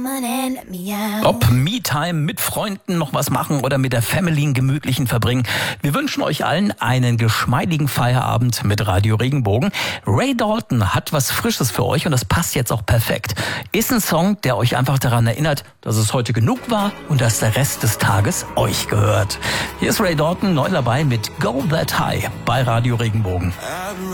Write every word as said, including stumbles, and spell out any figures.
Ob Me-Time mit Freunden noch was machen oder mit der Family einen gemütlichen verbringen. Wir wünschen euch allen einen geschmeidigen Feierabend mit Radio Regenbogen. Ray Dalton hat was Frisches für euch und das passt jetzt auch perfekt. Ist ein Song, der euch einfach daran erinnert, dass es heute genug war und dass der Rest des Tages euch gehört. Hier ist Ray Dalton neu dabei mit Go That High bei Radio Regenbogen.